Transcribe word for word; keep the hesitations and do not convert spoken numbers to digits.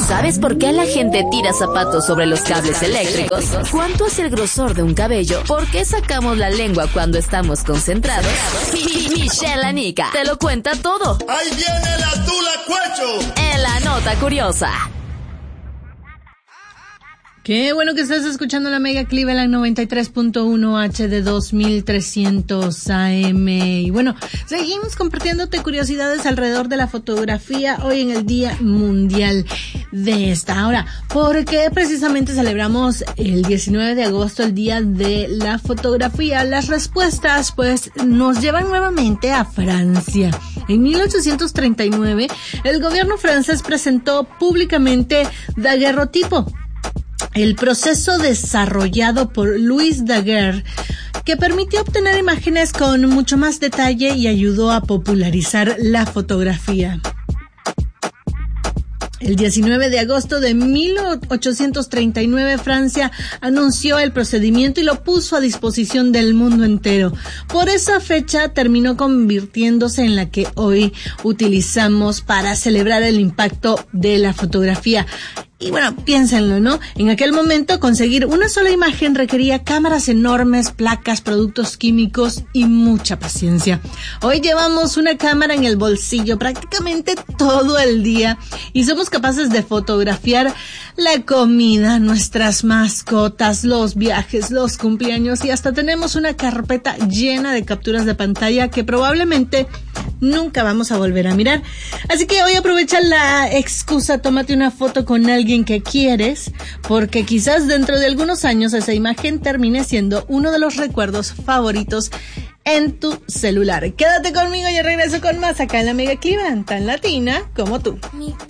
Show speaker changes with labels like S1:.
S1: ¿Sabes por qué la gente tira zapatos sobre los cables eléctricos? ¿Cuánto es el grosor de un cabello? ¿Por qué sacamos la lengua cuando estamos concentrados? Y Michelle Anica te lo cuenta todo.
S2: ¡Ahí viene la tula cuecho!
S1: En la nota curiosa.
S3: Qué bueno que estás escuchando la Mega Cleveland noventa y tres punto uno H D dos mil trescientos A M. Y bueno, seguimos compartiéndote curiosidades alrededor de la fotografía hoy en el Día Mundial de esta. Ahora, ¿por qué precisamente celebramos el diecinueve de agosto, el Día de la Fotografía? Las respuestas, pues, nos llevan nuevamente a Francia. En mil ochocientos treinta y nueve, el gobierno francés presentó públicamente daguerrotipo, el proceso desarrollado por Louis Daguerre, que permitió obtener imágenes con mucho más detalle y ayudó a popularizar la fotografía. El diecinueve de agosto de mil ochocientos treinta y nueve, Francia anunció el procedimiento y lo puso a disposición del mundo entero. Por esa fecha terminó convirtiéndose en la que hoy utilizamos para celebrar el impacto de la fotografía. Y bueno, piénsenlo, ¿no? En aquel momento conseguir una sola imagen requería cámaras enormes, placas, productos químicos y mucha paciencia. Hoy llevamos una cámara en el bolsillo prácticamente todo el día y somos capaces de fotografiar la comida, nuestras mascotas, los viajes, los cumpleaños y hasta tenemos una carpeta llena de capturas de pantalla que probablemente nunca vamos a volver a mirar. Así que hoy aprovecha la excusa, tómate una foto con alguien que quieres, porque quizás dentro de algunos años esa imagen termine siendo uno de los recuerdos favoritos en tu celular. Quédate conmigo, yo regreso con más acá en la Mega Cleveland, tan latina como tú.